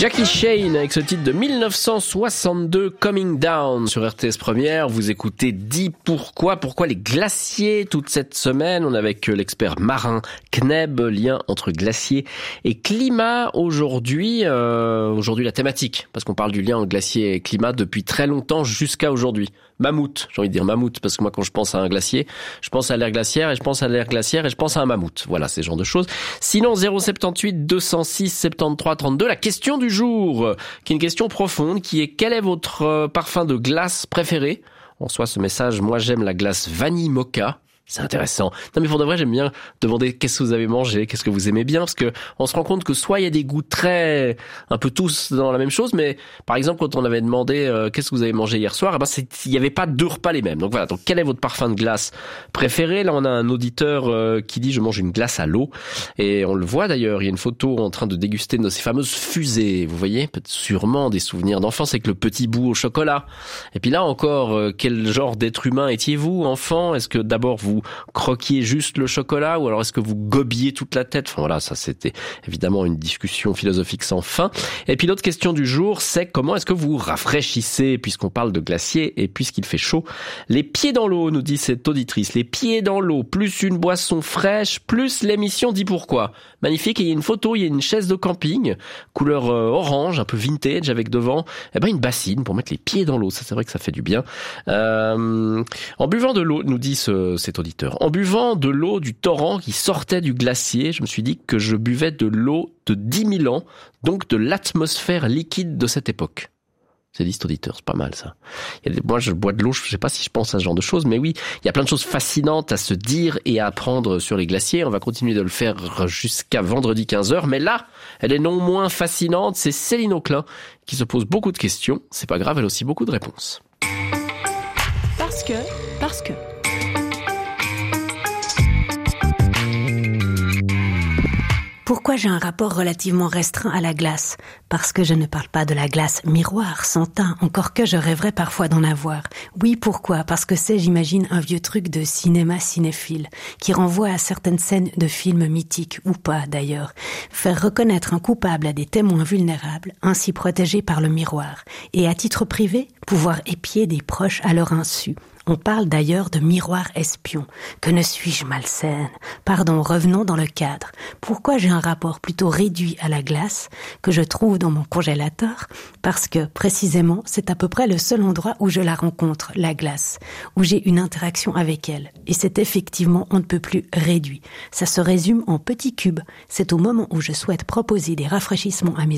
Jackie Shane avec ce titre de 1962, Coming Down sur RTS Première. Vous écoutez Dis pourquoi les glaciers toute cette semaine. On est avec l'expert marin Kneb, lien entre glacier et climat. Aujourd'hui la thématique, parce qu'on parle du lien entre glacier et climat depuis très longtemps jusqu'à aujourd'hui. Mammouth, j'ai envie de dire mammouth, parce que moi quand je pense à un glacier, je pense à l'air glaciaire et je pense à l'air glaciaire et je pense à un mammouth. Voilà, ces genres de choses. Sinon 078 206 73 32, la question du jour, qui est une question profonde, qui est quel est votre parfum de glace préféré? En soi, ce message, moi j'aime la glace vanille mocha. C'est intéressant. Non mais pour de vrai, j'aime bien demander qu'est-ce que vous avez mangé, qu'est-ce que vous aimez bien, parce que on se rend compte que soit il y a des goûts très, un peu tous dans la même chose, mais par exemple quand on avait demandé qu'est-ce que vous avez mangé hier soir, il y avait pas deux repas les mêmes. Donc voilà. Donc quel est votre parfum de glace préféré? Là on a un auditeur qui dit je mange une glace à l'eau, et on le voit d'ailleurs. Il y a une photo en train de déguster de ces fameuses fusées. Vous voyez, sûrement des souvenirs d'enfance avec le petit bout au chocolat. Et puis là encore, quel genre d'être humain étiez-vous enfant? Est-ce que d'abord vous croquiez juste le chocolat, ou alors est-ce que vous gobiez toute la tête? Enfin voilà, ça c'était évidemment une discussion philosophique sans fin. Et puis l'autre question du jour, c'est comment est-ce que vous rafraîchissez, puisqu'on parle de glacier et puisqu'il fait chaud. Les pieds dans l'eau, nous dit cette auditrice. Les pieds dans l'eau, plus une boisson fraîche, plus l'émission Dis pourquoi. Magnifique. Et il y a une photo, il y a une chaise de camping, couleur orange, un peu vintage, avec devant une bassine pour mettre les pieds dans l'eau. Ça, c'est vrai que ça fait du bien. En buvant de l'eau, nous dit cet auditeur, en buvant de l'eau du torrent qui sortait du glacier, je me suis dit que je buvais de l'eau de 10 000 ans, donc de l'atmosphère liquide de cette époque. C'est dit cet auditeur, c'est pas mal ça. Moi je bois de l'eau, je sais pas si je pense à ce genre de choses, mais oui, il y a plein de choses fascinantes à se dire et à apprendre sur les glaciers. On va continuer de le faire jusqu'à vendredi 15h, mais là, elle est non moins fascinante, c'est Céline Auclin qui se pose beaucoup de questions. C'est pas grave, elle a aussi beaucoup de réponses. Parce que... Pourquoi j'ai un rapport relativement restreint à la glace? Parce que je ne parle pas de la glace miroir, sans teint, encore que je rêverais parfois d'en avoir. Oui, pourquoi? Parce que c'est, j'imagine, un vieux truc de cinéma cinéphile, qui renvoie à certaines scènes de films mythiques, ou pas d'ailleurs. Faire reconnaître un coupable à des témoins vulnérables, ainsi protégés par le miroir. Et à titre privé, pouvoir épier des proches à leur insu. On parle d'ailleurs de miroir espion. Que ne suis-je malsaine? Pardon, revenons dans le cadre. Pourquoi j'ai un rapport plutôt réduit à la glace que je trouve dans mon congélateur? Parce que, précisément, c'est à peu près le seul endroit où je la rencontre, la glace, où j'ai une interaction avec elle. Et c'est effectivement, on ne peut plus réduit. Ça se résume en petits cubes. C'est au moment où je souhaite proposer des rafraîchissements à mes